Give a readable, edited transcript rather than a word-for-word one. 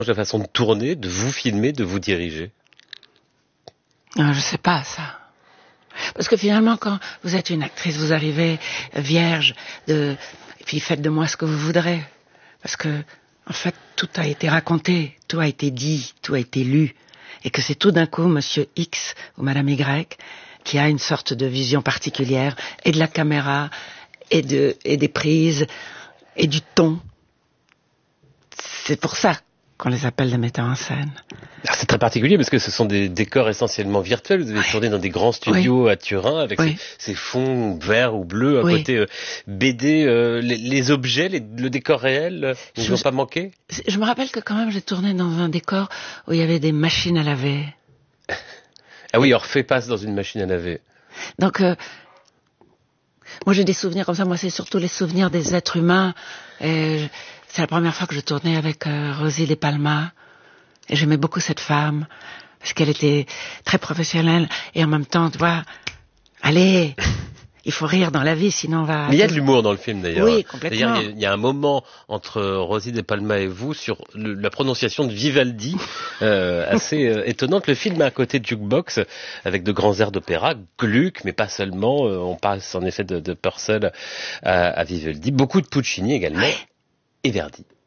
la façon de tourner, de vous filmer, de vous diriger? Je sais pas ça. Parce que finalement, quand vous êtes une actrice, vous arrivez vierge, et puis faites de moi ce que vous voudrez. Parce que, en fait, tout a été raconté, tout a été dit, tout a été lu. Et que c'est tout d'un coup Monsieur X ou Madame Y qui a une sorte de vision particulière, et de la caméra, et des prises, et du ton. C'est pour ça qu'on les appelle des metteurs en scène. Alors c'est très particulier parce que ce sont des décors essentiellement virtuels. Vous avez tourné dans des grands studios à Turin avec ces fonds verts ou bleus, un côté BD. Les objets, le décor réel, ne vous ont pas manqué? Je me rappelle que quand même j'ai tourné dans un décor où il y avait des machines à laver. Ah oui, Orphée passe dans une machine à laver. Donc, moi j'ai des souvenirs comme ça. Moi c'est surtout les souvenirs des êtres humains. C'est la première fois que je tournais avec Rosie De Palma. Et j'aimais beaucoup cette femme, parce qu'elle était très professionnelle, et en même temps, tu vois, allez, il faut rire dans la vie, sinon on va... Mais il y a de l'humour dans le film, d'ailleurs. Oui, complètement. D'ailleurs, il y a un moment entre Rosie De Palma et vous sur la prononciation de Vivaldi, assez étonnante. Le film a un côté jukebox, avec de grands airs d'opéra, Gluck, mais pas seulement. On passe en effet de Purcell à Vivaldi. Beaucoup de Puccini également, et Verdi.